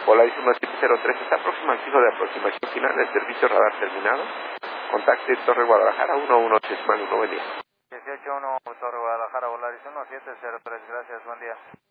Polaris 1703 está próximo al fijo de aproximación final del servicio radar terminado. Contacte Torre Guadalajara 118 1, buen día. 181 Torre Guadalajara, Polaris 1703, gracias, buen día.